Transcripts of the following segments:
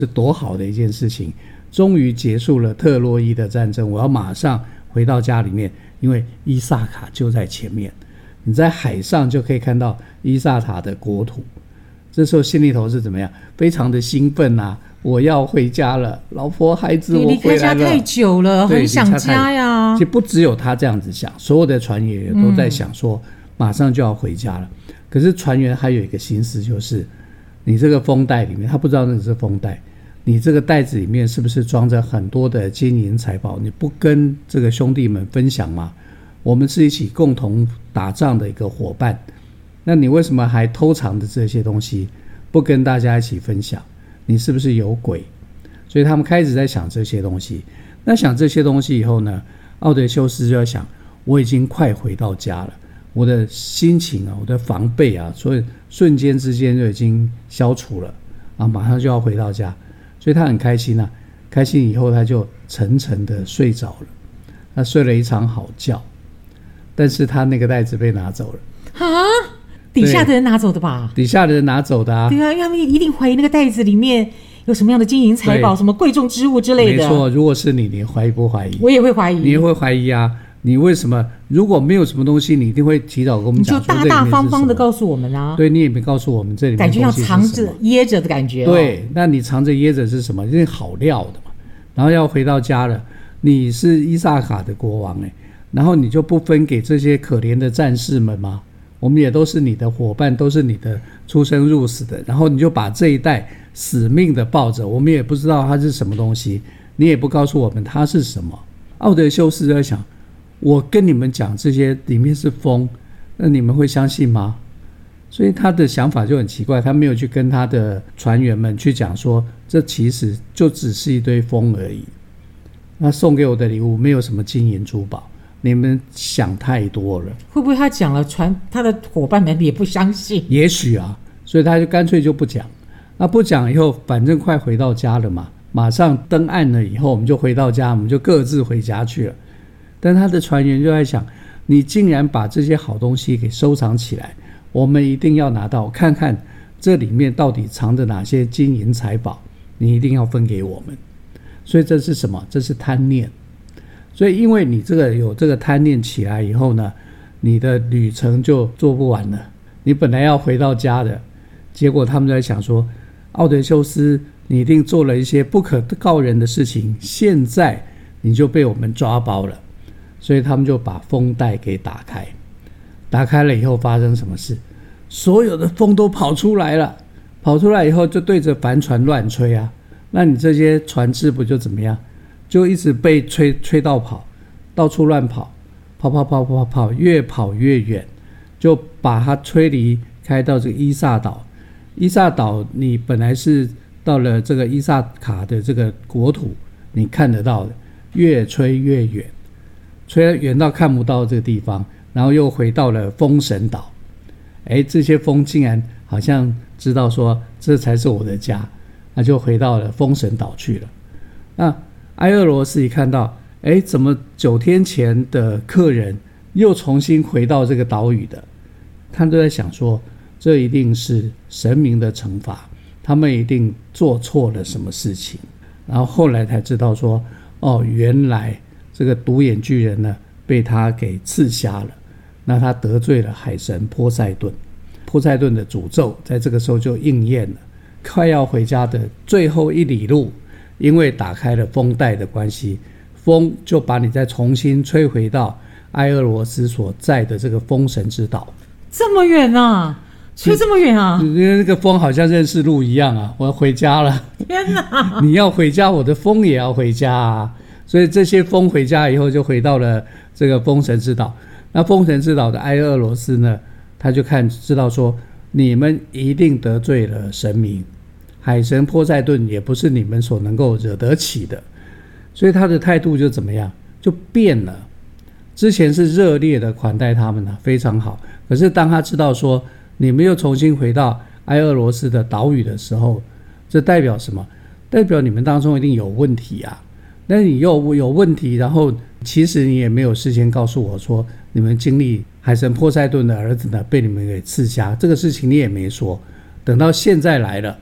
是多好的一件事情，终于结束了特洛伊的战争，我要马上回到家里面，因为伊萨卡就在前面，你在海上就可以看到伊萨卡的国土。这时候心里头是怎么样？非常的兴奋啊！我要回家了，老婆孩子我回来了。 离开家太久了，很想家呀。 其实不只有他这样子想，所有的船员也都在想说，马上就要回家了。可是船员还有一个心思，就是你这个风袋里面，他不知道那个是风袋，你这个袋子里面是不是装着很多的金银财宝？你不跟这个兄弟们分享吗？我们是一起共同打仗的一个伙伴，那你为什么还偷藏着这些东西，不跟大家一起分享？你是不是有鬼？所以他们开始在想这些东西。那想这些东西以后呢，奥德修斯就要想，我已经快回到家了，我的心情啊，我的防备啊，所以瞬间之间就已经消除了啊，马上就要回到家，所以他很开心啊。开心以后他就沉沉的睡着了，他睡了一场好觉，但是他那个袋子被拿走了啊！底下的人拿走的吧？ 底下的人拿走的啊！ 对啊，因为他们一定怀疑那个袋子里面有什么样的金银财宝，什么贵重之物之类的。 没错，如果是你，你怀疑不怀疑？ 我也会怀疑。 你也会怀疑啊！你为什么？如果没有什么东西，你一定会提早跟我们讲， 你就大大方方的告诉我们啊！ 对，你也没告诉我们这里面感觉要藏着掖着的感觉。 对，那你藏着掖着是什么？因为好料的嘛。然后要回到家了，你是伊萨卡的国王然后你就不分给这些可怜的战士们吗？我们也都是你的伙伴，都是你的出生入死的，然后你就把这一袋死命的抱着，我们也不知道它是什么东西，你也不告诉我们它是什么。奥德修斯在想，我跟你们讲这些里面是风，那你们会相信吗？所以他的想法就很奇怪，他没有去跟他的船员们去讲说，这其实就只是一堆风而已，那送给我的礼物没有什么金银珠宝，你们想太多了。 会不会他讲了，他的伙伴们也不相信？ 也许啊，所以他就干脆就不讲。那不讲以后，反正快回到家了嘛，马上登岸了以后，我们就回到家，我们就各自回家去了。但他的船员就在想，你竟然把这些好东西给收藏起来，我们一定要拿到看看这里面到底藏着哪些金银财宝，你一定要分给我们。所以这是什么？这是贪念。所以因为你这个有这个贪念起来以后呢，你的旅程就做不完了。你本来要回到家的，结果他们在想说，奥德修斯你一定做了一些不可告人的事情，现在你就被我们抓包了。所以他们就把风袋给打开，打开了以后发生什么事？所有的风都跑出来了，跑出来以后就对着帆船乱吹啊，那你这些船只不就怎么样？就一直被吹到跑，到处乱跑，跑，越跑越远，就把它吹离开到这个伊萨岛。伊萨岛你本来是到了这个伊萨卡的这个国土，你看得到的，越吹越远，吹远到看不到这个地方，然后又回到了风神岛。这些风竟然好像知道说这才是我的家，那就回到了风神岛去了。那埃俄罗斯一看到，怎么9天前的客人又重新回到这个岛屿的，他都在想说，这一定是神明的惩罚，他们一定做错了什么事情。然后后来才知道说，原来这个独眼巨人呢被他给刺瞎了，那他得罪了海神波塞顿，波塞顿的诅咒在这个时候就应验了。快要回家的最后1里路，因为打开了风带的关系，风就把你再重新吹回到埃俄罗斯所在的这个风神之岛。 这么远啊，吹这么远啊！ 那个风好像认识路一样啊，我要回家了。 天哪！ 你要回家，我的风也要回家啊。所以这些风回家以后就回到了这个风神之岛。那风神之岛的埃俄罗斯呢，他就知道说，你们一定得罪了神明，海神波塞顿也不是你们所能够惹得起的。所以他的态度就怎么样，就变了。之前是热烈的款待他们非常好。可是当他知道说你们又重新回到埃俄罗斯的岛屿的时候，这代表什么？代表你们当中一定有问题啊。那你又有问题，然后其实你也没有事先告诉我说，你们经历海神波塞顿的儿子呢被你们给刺瞎，这个事情你也没说。等到现在来了，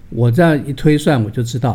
我这样一推算，我就知道